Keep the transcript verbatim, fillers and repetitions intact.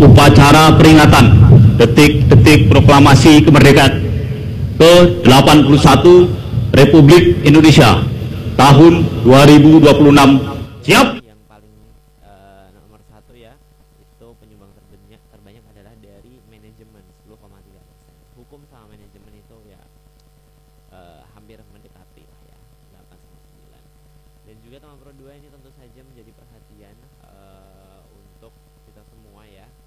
upacara peringatan detik-detik proklamasi kemerdekaan ke delapan puluh satu Republik Indonesia tahun dua ribu dua puluh enam. Siap. Yang paling uh, nomor satu ya, itu penyumbang terbanyak terbanyak adalah dari manajemen sepuluh koma tiga persen. Hukum sama manajemen itu ya uh, hampir mendekati lah ya, delapan koma sembilan. Dan juga nomor dua ini tentu saja menjadi perhatian uh, untuk kita semua ya.